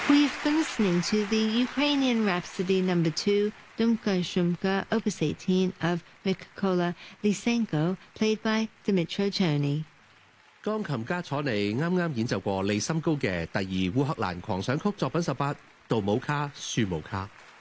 We've been listening to the Ukrainian Rhapsody No. 2, Dumka Shumka, Opus 18 of Mykola Lysenko, played by Dmytro Chony. 鋼琴家楚尼啱啱演奏過利森高嘅第二烏克蘭狂想曲作品18杜姆卡舒姆卡。